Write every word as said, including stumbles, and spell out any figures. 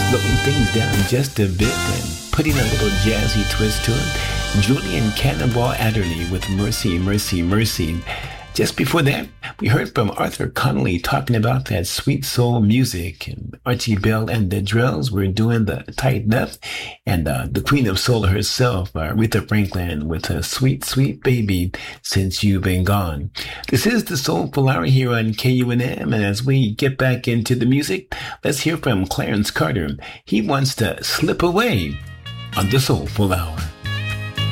slowing things down just a bit and putting a little jazzy twist to it. Julian Cannonball Adderley with Mercy, Mercy, Mercy. Just before that, we heard from Arthur Connolly talking about that sweet soul music. And Archie Bell and the Drells were doing the tight enough. And uh, the Queen of Soul herself, uh, Aretha Franklin, with a sweet, sweet baby, Since You've Been Gone. This is the Soulful Hour here on K U N M. And as we get back into the music, let's hear from Clarence Carter. He wants to slip away on the Soulful Hour.